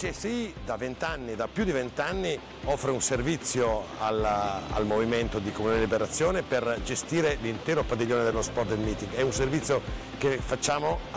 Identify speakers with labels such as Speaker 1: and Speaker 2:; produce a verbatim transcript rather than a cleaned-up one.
Speaker 1: C S I da vent'anni, da più di vent'anni, offre un servizio alla, al Movimento di Comunale Liberazione per gestire l'intero padiglione dello Sport del Meeting. È un servizio che facciamo